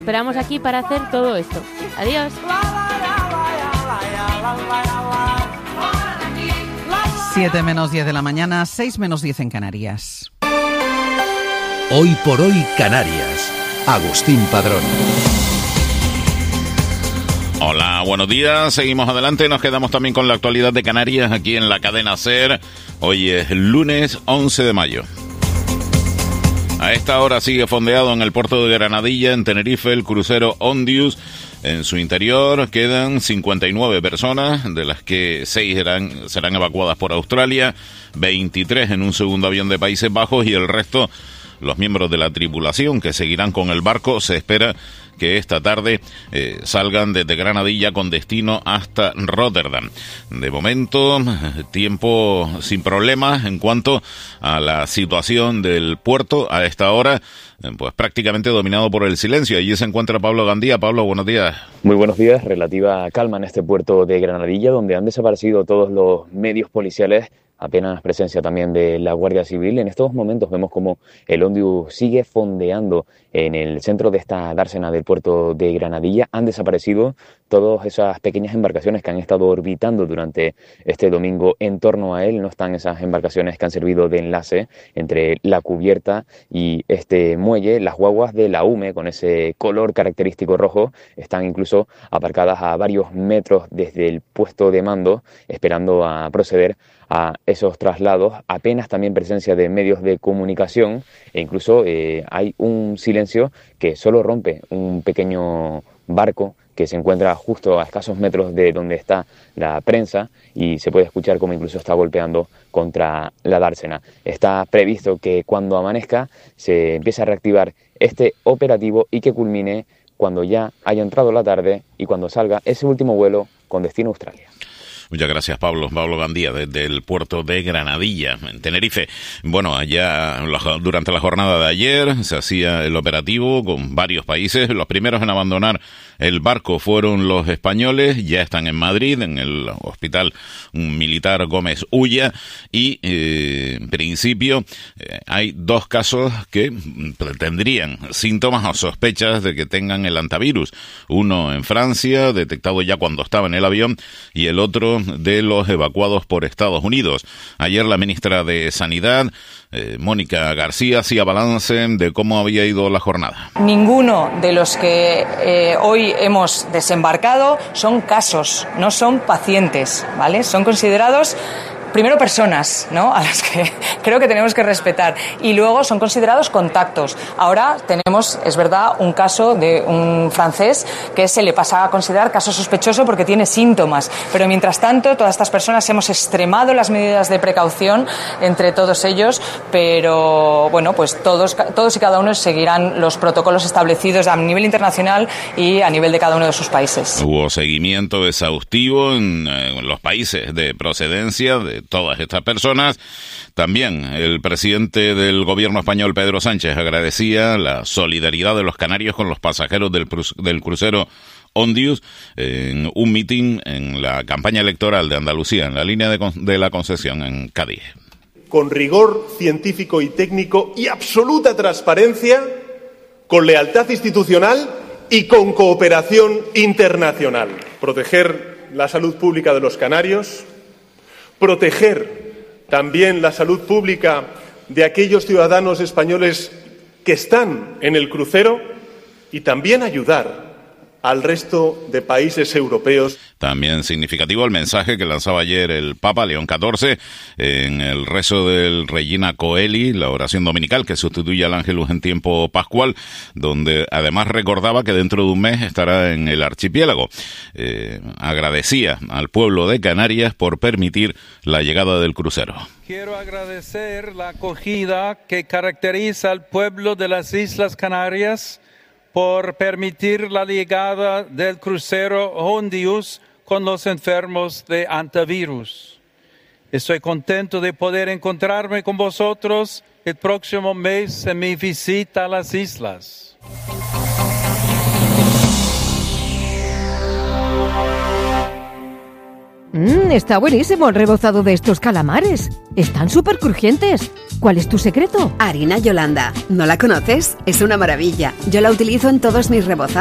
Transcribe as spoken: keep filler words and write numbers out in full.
Esperamos aquí para hacer todo esto. Adiós. siete menos diez de la mañana, seis menos diez en Canarias. Hoy por hoy Canarias. Agustín Padrón. Hola, buenos días. Seguimos adelante. Nos quedamos también con la actualidad de Canarias aquí en la cadena SER. Hoy es lunes once de mayo. A esta hora sigue fondeado en el puerto de Granadilla, en Tenerife, el crucero Ondius. En su interior quedan cincuenta y nueve personas, de las que seis serán, serán evacuadas por Australia, veintitrés en un segundo avión de Países Bajos y el resto, los miembros de la tripulación que seguirán con el barco. Se espera que esta tarde eh, salgan desde Granadilla con destino hasta Rotterdam. De momento, tiempo sin problemas en cuanto a la situación del puerto a esta hora, pues prácticamente dominado por el silencio. Allí se encuentra Pablo Gandía. Pablo, buenos días. Muy buenos días. Relativa calma en este puerto de Granadilla, donde han desaparecido todos los medios policiales, apenas presencia también de la Guardia Civil. En estos momentos vemos como el Ondius sigue fondeando en el centro de esta dársena del puerto de Granadilla. Han desaparecido todas esas pequeñas embarcaciones que han estado orbitando durante este domingo en torno a él. No están esas embarcaciones que han servido de enlace entre la cubierta y este muelle. Las guaguas de la U M E, con ese color característico rojo, están incluso aparcadas a varios metros desde el puesto de mando, esperando a proceder a esos traslados. Apenas también presencia de medios de comunicación e incluso eh, hay un silencio que solo rompe un pequeño barco que se encuentra justo a escasos metros de donde está la prensa y se puede escuchar como incluso está golpeando contra la dársena. Está previsto que cuando amanezca se empiece a reactivar este operativo y que culmine cuando ya haya entrado la tarde y cuando salga ese último vuelo con destino a Australia. Muchas gracias, Pablo. Pablo Gandía, desde el puerto de Granadilla, en Tenerife. Bueno, allá durante la jornada de ayer se hacía el operativo con varios países. Los primeros en abandonar el barco fueron los españoles. Ya están en Madrid, en el hospital militar Gómez Ulla. Y, eh, en principio, eh, hay dos casos que tendrían síntomas o sospechas de que tengan el hantavirus. Uno en Francia, detectado ya cuando estaba en el avión, y el otro de los evacuados por Estados Unidos. Ayer la ministra de Sanidad, eh, Mónica García, hacía balance de cómo había ido la jornada. Ninguno de los que eh, hoy hemos desembarcado son casos, no son pacientes, ¿vale? Son considerados primero personas, ¿no?, a las que creo que tenemos que respetar, y luego son considerados contactos. Ahora tenemos, es verdad, un caso de un francés que se le pasa a considerar caso sospechoso porque tiene síntomas, pero mientras tanto todas estas personas hemos extremado las medidas de precaución entre todos ellos, pero bueno, pues todos, todos y cada uno seguirán los protocolos establecidos a nivel internacional y a nivel de cada uno de sus países. Hubo seguimiento exhaustivo en, en los países de procedencia de todas estas personas. También el presidente del gobierno español, Pedro Sánchez, agradecía la solidaridad de los canarios con los pasajeros del, del crucero Ondius en un mitin en la campaña electoral de Andalucía, en la línea de, de la Concesión, en Cádiz. Con rigor científico y técnico y absoluta transparencia, con lealtad institucional y con cooperación internacional. Proteger la salud pública de los canarios, proteger también la salud pública de aquellos ciudadanos españoles que están en el crucero y también ayudar al resto de países europeos. También significativo el mensaje que lanzaba ayer el Papa León catorce en el rezo del Regina Coeli, la oración dominical que sustituye al Ángelus en tiempo pascual, donde además recordaba que dentro de un mes estará en el archipiélago. Eh, agradecía al pueblo de Canarias por permitir la llegada del crucero. Quiero agradecer la acogida que caracteriza al pueblo de las Islas Canarias por permitir la llegada del crucero Ondius con los enfermos de hantavirus. Estoy contento de poder encontrarme con vosotros el próximo mes en mi visita a las islas. Mmm, está buenísimo el rebozado de estos calamares. Están súper crujientes. ¿Cuál es tu secreto? Harina Yolanda. ¿No la conoces? Es una maravilla. Yo la utilizo en todos mis rebozados.